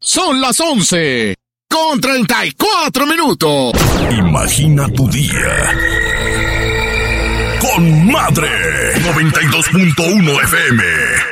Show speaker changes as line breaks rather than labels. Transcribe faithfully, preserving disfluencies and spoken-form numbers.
Son las once con treinta y cuatro minutos.
Imagina tu día con Madre noventa y dos punto uno F M.